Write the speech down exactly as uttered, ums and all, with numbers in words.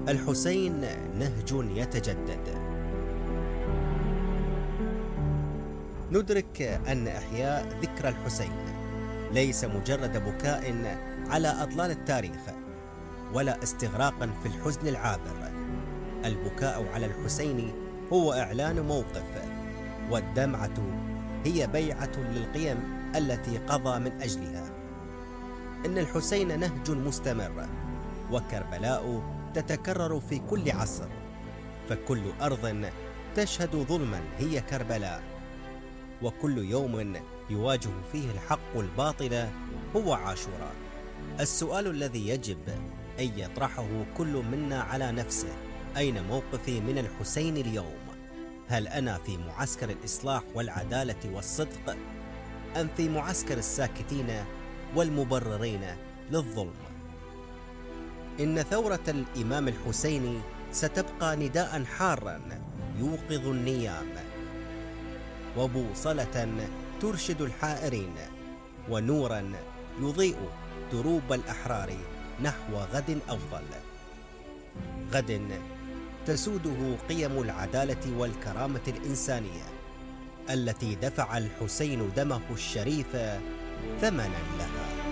الحسين نهج يتجدد. ندرك أن إحياء ذكرى الحسين ليس مجرد بكاء على أطلال التاريخ ولا استغراقا في الحزن العابر. البكاء على الحسين هو إعلان موقف، والدمعة هي بيعة للقيم التي قضى من أجلها. إن الحسين نهج مستمر، وكربلاء تتكرر في كل عصر، فكل أرض تشهد ظلما هي كربلاء، وكل يوم يواجه فيه الحق الباطل هو عاشوراء. السؤال الذي يجب أن يطرحه كل منا على نفسه: أين موقفي من الحسين اليوم؟ هل أنا في معسكر الإصلاح والعدالة والصدق، أم في معسكر الساكتين والمبررين للظلم؟ إن ثورة الإمام الحسين ستبقى نداء حارا يوقظ النيام، وبوصلة ترشد الحائرين، ونورا يضيء دروب الأحرار نحو غد أفضل، غد تسوده قيم العدالة والكرامة الإنسانية التي دفع الحسين دمه الشريف ثمنا لها.